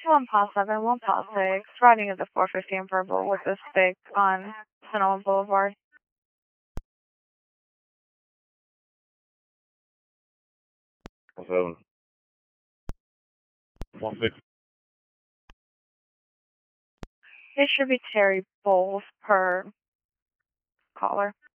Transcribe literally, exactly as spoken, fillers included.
one past seven, one past six, riding at the four fifty in purple with the stick on Sonoma Boulevard. Seven. One six. It should be Terry Bowles per caller.